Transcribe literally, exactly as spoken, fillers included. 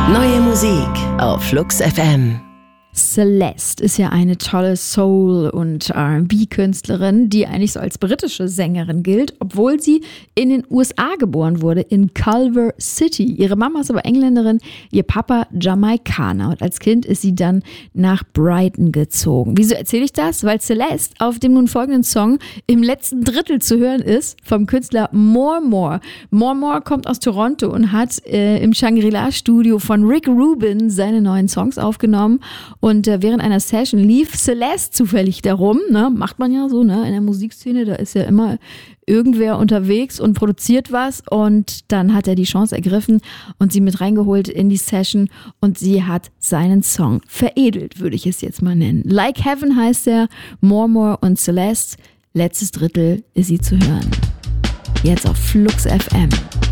Neue Musik auf Flux F M. Celeste ist ja eine tolle Soul- und R and B-Künstlerin, die eigentlich so als britische Sängerin gilt, obwohl sie in den U S A geboren wurde, in Culver City. Ihre Mama ist aber Engländerin, ihr Papa Jamaikaner. Und als Kind ist sie dann nach Brighton gezogen. Wieso erzähle ich das? Weil Celeste auf dem nun folgenden Song im letzten Drittel zu hören ist vom Künstler More More. More More kommt aus Toronto und hat äh, im Shangri-La-Studio von Rick Rubin seine neuen Songs aufgenommen. Und äh, während einer Session lief Celeste zufällig darum, ne? Macht man ja so, ne? In der Musikszene, da ist ja immer irgendwer unterwegs und produziert was. Und dann hat er die Chance ergriffen und sie mit reingeholt in die Session. Und sie hat seinen Song veredelt, würde ich es jetzt mal nennen. Like Heaven heißt er, More More und Celeste. Letztes Drittel ist sie zu hören. Jetzt auf Flux F M.